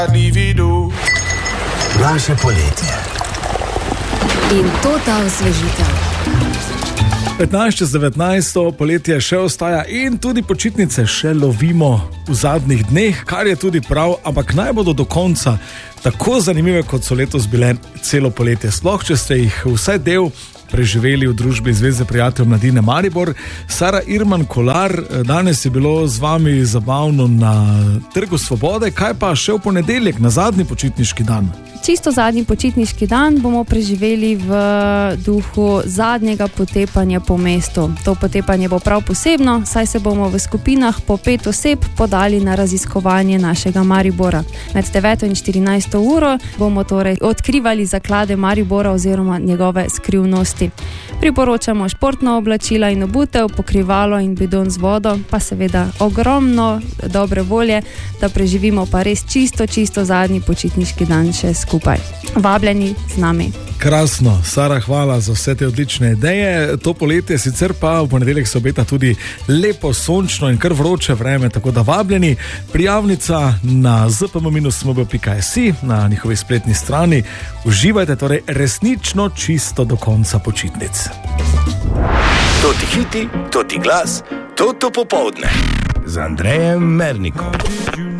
Naše poletje. In to ta osvežitev. 15.19. poletje še ostaja in tudi počitnice še lovimo v zadnjih dneh, kar je tudi prav, ampak naj bodo do konca tako zanimive, kot so letos bile celo poletje. Sploh, če ste jih vsaj del preživeli v družbi Zveze prijateljev mladine Maribor. Sara Irman Kolar, danes je bilo z vami zabavno na Trgu Svobode, kaj pa še v ponedeljek, na zadnji počitniški dan? Čisto zadnji počitniški dan bomo preživeli v duhu zadnjega potepanja po mestu. To potepanje bo prav posebno, saj se bomo v skupinah po 5 oseb podali na raziskovanje našega Maribora. Med 9 in 14 uro bomo torej odkrivali zaklade Maribora oziroma njegove skrivnosti. Priporočamo športno oblačila in obutev, pokrivalo in bidon z vodo, pa seveda ogromno dobre volje, da preživimo pa res čisto zadnji počitniški dan še skupaj. Vabljeni z nami. Krasno, Sara, hvala za vse te odlične ideje. To poletje sicer pa v ponedeljek se obeta tudi lepo, sončno in kar vroče vreme, tako da vabljeni. Prijavnica na zpm-smb.si, na njihovi spletni strani. Uživajte torej resnično čisto do konca počitnic. To ti hiti, to ti glas, to popoldne. Z Andrejem Mernikom.